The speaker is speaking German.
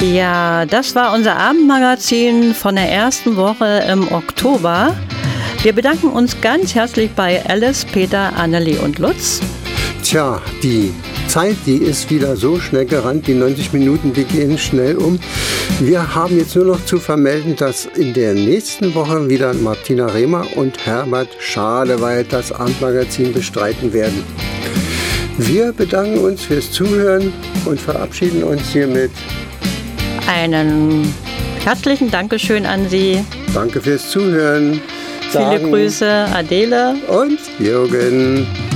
Ja, das war unser Abendmagazin von der ersten Woche im Oktober. Wir bedanken uns ganz herzlich bei Alice, Peter, Anneli und Lutz. Tja, die Zeit, die ist wieder so schnell gerannt, die 90 Minuten, die gehen schnell um. Wir haben jetzt nur noch zu vermelden, dass in der nächsten Woche wieder Martina Rehmer und Herbert Schadewald das Abendmagazin bestreiten werden. Wir bedanken uns fürs Zuhören und verabschieden uns hiermit. Einen herzlichen Dankeschön an Sie. Danke fürs Zuhören. Viele Grüße, Adele und Jürgen.